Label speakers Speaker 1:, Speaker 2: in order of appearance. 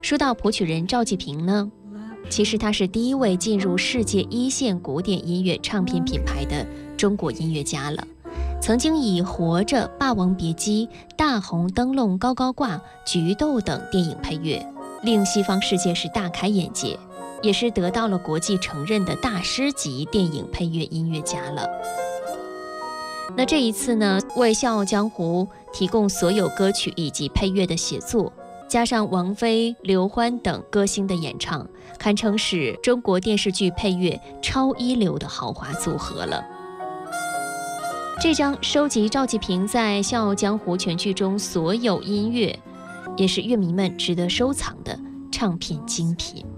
Speaker 1: 说到谱曲人赵季平呢，其实他是第一位进入世界一线古典音乐唱片品牌的中国音乐家了。曾经以《活着》《霸王别姬》《大红灯笼高高挂》《菊豆》等电影配乐，令西方世界是大开眼界，也是得到了国际承认的大师级电影配乐音乐家了。那这一次呢，为《笑傲江湖》提供所有歌曲以及配乐的写作，加上王菲、刘欢等歌星的演唱，堪称是中国电视剧配乐超一流的豪华组合了。这张收集赵季平在《笑傲江湖》全剧中所有音乐，也是乐迷们值得收藏的唱片精品。